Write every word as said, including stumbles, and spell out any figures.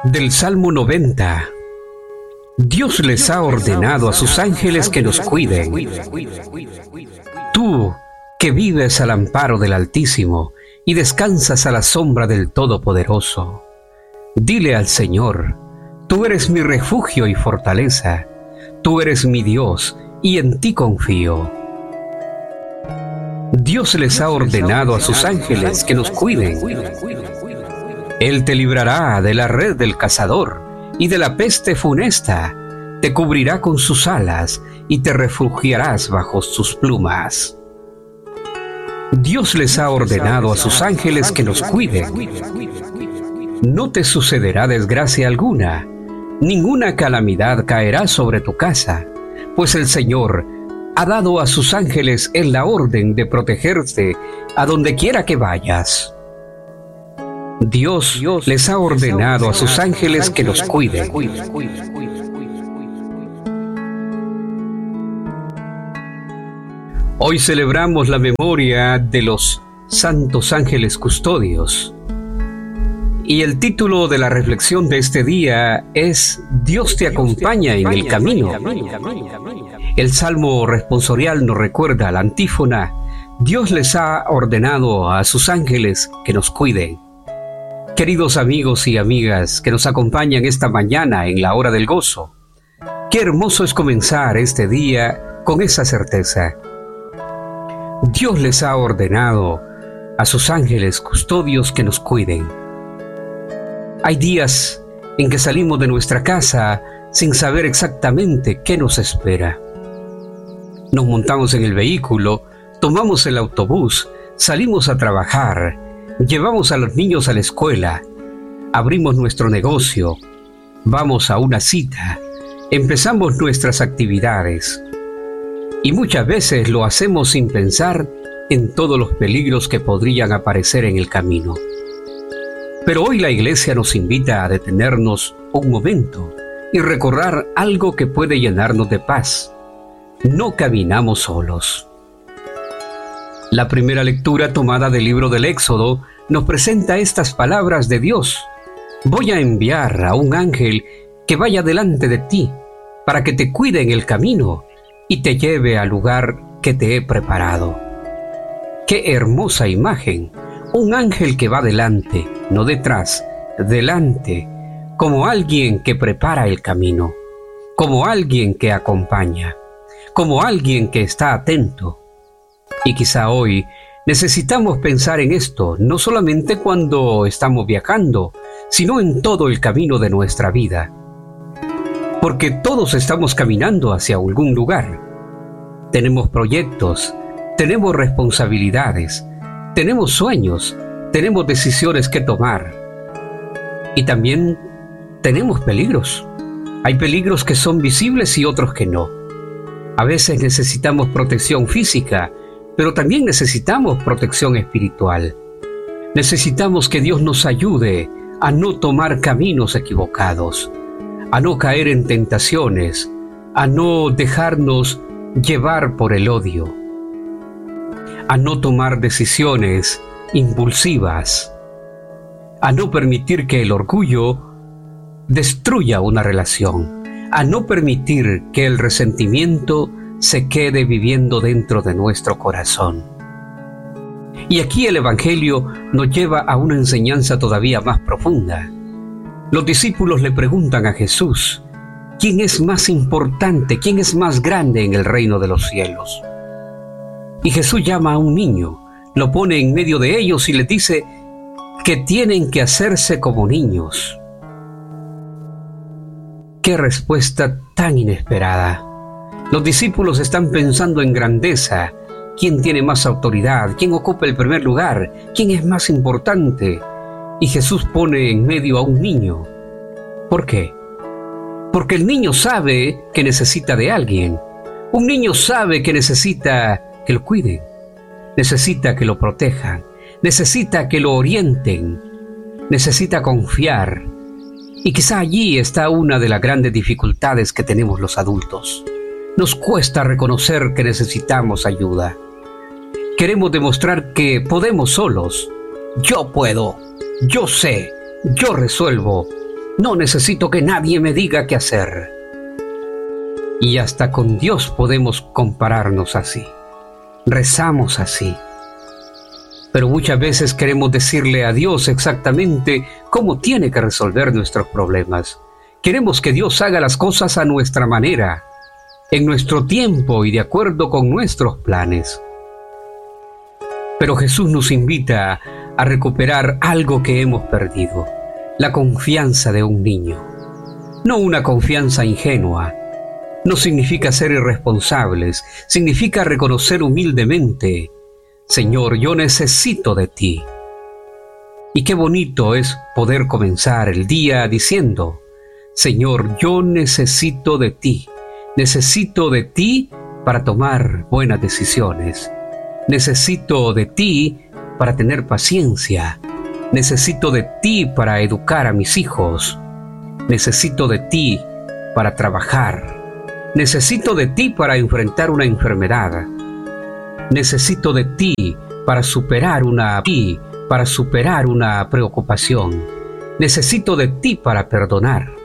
Del Salmo noventa. Dios les ha ordenado a sus ángeles que nos cuiden. Tú, que vives al amparo del Altísimo y descansas a la sombra del Todopoderoso, dile al Señor: tú eres mi refugio y fortaleza, tú eres mi Dios y en ti confío. Dios les ha ordenado a sus ángeles que nos cuiden. Él te librará de la red del cazador y de la peste funesta. Te cubrirá con sus alas y te refugiarás bajo sus plumas. Dios les ha ordenado a sus ángeles que nos cuiden. No te sucederá desgracia alguna, ninguna calamidad caerá sobre tu casa, pues el Señor ha dado a sus ángeles en la orden de protegerte a donde quiera que vayas. Dios les ha ordenado a sus ángeles que los cuiden. Hoy celebramos la memoria de los santos ángeles custodios. Y el título de la reflexión de este día es Dios te acompaña en el camino. El Salmo responsorial nos recuerda la antífona: Dios les ha ordenado a sus ángeles que nos cuiden. Queridos amigos y amigas que nos acompañan esta mañana en la hora del gozo, qué hermoso es comenzar este día con esa certeza. Dios les ha ordenado a sus ángeles custodios que nos cuiden. Hay días en que salimos de nuestra casa sin saber exactamente qué nos espera. Nos montamos en el vehículo, tomamos el autobús, salimos a trabajar, llevamos a los niños a la escuela, abrimos nuestro negocio, vamos a una cita, empezamos nuestras actividades. Y muchas veces lo hacemos sin pensar en todos los peligros que podrían aparecer en el camino. Pero hoy la Iglesia nos invita a detenernos un momento y recordar algo que puede llenarnos de paz. No caminamos solos. La primera lectura tomada del libro del Éxodo nos presenta estas palabras de Dios: voy a enviar a un ángel que vaya delante de ti para que te cuide en el camino y te lleve al lugar que te he preparado. ¡Qué hermosa imagen! Un ángel que va delante, no detrás, delante, como alguien que prepara el camino, como alguien que acompaña, como alguien que está atento. Y quizá hoy necesitamos pensar en esto, no solamente cuando estamos viajando, sino en todo el camino de nuestra vida. Porque todos estamos caminando hacia algún lugar. Tenemos proyectos, tenemos responsabilidades, tenemos sueños, tenemos decisiones que tomar. Y también tenemos peligros. Hay peligros que son visibles y otros que no. A veces necesitamos protección física, pero también necesitamos protección espiritual. Necesitamos que Dios nos ayude a no tomar caminos equivocados, a no caer en tentaciones, a no dejarnos llevar por el odio, a no tomar decisiones impulsivas, a no permitir que el orgullo destruya una relación, a no permitir que el resentimiento se quede viviendo dentro de nuestro corazón. Y aquí el Evangelio nos lleva a una enseñanza todavía más profunda. Los discípulos le preguntan a Jesús: ¿quién es más importante, quién es más grande en el reino de los cielos? Y Jesús llama a un niño, lo pone en medio de ellos y les dice que tienen que hacerse como niños. ¡Qué respuesta tan inesperada! Los discípulos están pensando en grandeza, quién tiene más autoridad, quién ocupa el primer lugar, quién es más importante. Y Jesús pone en medio a un niño. ¿Por qué? Porque el niño sabe que necesita de alguien. Un niño sabe que necesita que lo cuiden, necesita que lo protejan, necesita que lo orienten, necesita confiar. Y quizá allí está una de las grandes dificultades que tenemos los adultos. Nos cuesta reconocer que necesitamos ayuda. Queremos demostrar que podemos solos. Yo puedo, yo sé, yo resuelvo. No necesito que nadie me diga qué hacer. Y hasta con Dios podemos compararnos así. Rezamos así. Pero muchas veces queremos decirle a Dios exactamente cómo tiene que resolver nuestros problemas. Queremos que Dios haga las cosas a nuestra manera, en nuestro tiempo y de acuerdo con nuestros planes. Pero Jesús nos invita a recuperar algo que hemos perdido, la confianza de un niño. No una confianza ingenua. No significa ser irresponsables, significa reconocer humildemente: Señor, yo necesito de ti. Y qué bonito es poder comenzar el día diciendo: Señor, yo necesito de ti. Necesito de ti para tomar buenas decisiones. Necesito de ti para tener paciencia. Necesito de ti para educar a mis hijos. Necesito de ti para trabajar. Necesito de ti para enfrentar una enfermedad. Necesito de ti para superar una para superar una preocupación. Necesito de ti para perdonar.